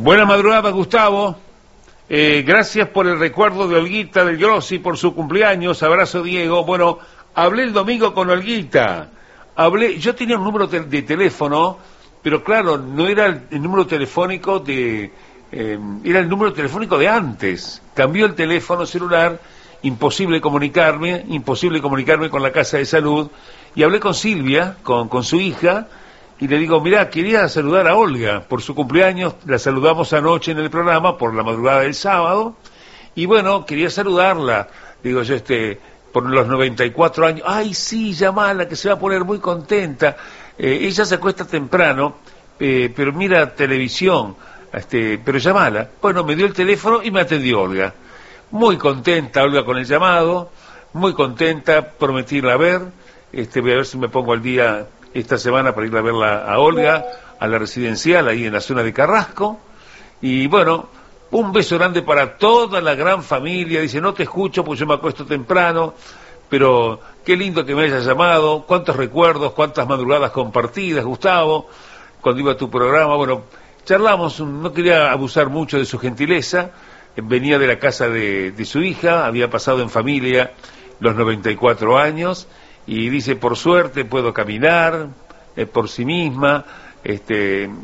Buena madrugada, Gustavo. Gracias por el recuerdo de Olguita del Grossi por su cumpleaños. Abrazo, Diego. Bueno, hablé el domingo con Olguita. Yo tenía un número de teléfono, pero claro, no era el número telefónico era el número telefónico de antes. Cambió el teléfono celular, imposible comunicarme con la Casa de Salud. Y hablé con Silvia, con su hija, y le digo, mirá, quería saludar a Olga por su cumpleaños, la saludamos anoche en el programa, por la madrugada del sábado, y bueno, quería saludarla, digo yo, por los 94 años, ay sí, llamala, que se va a poner muy contenta, ella se acuesta temprano, pero mira televisión, pero llamala. Bueno, me dio el teléfono y me atendió Olga, muy contenta Olga con el llamado, muy contenta, prometí irla a ver, voy a ver si me pongo al día esta semana para ir a verla a Olga, a la residencial, ahí en la zona de Carrasco. Y bueno, un beso grande para toda la gran familia. Dice, no te escucho porque yo me acuesto temprano, pero qué lindo que me hayas llamado, cuántos recuerdos, cuántas madrugadas compartidas, Gustavo, cuando iba a tu programa. Bueno, charlamos, no quería abusar mucho de su gentileza, venía de la casa de su hija, había pasado en familia los 94 años, y dice, por suerte puedo caminar por sí misma,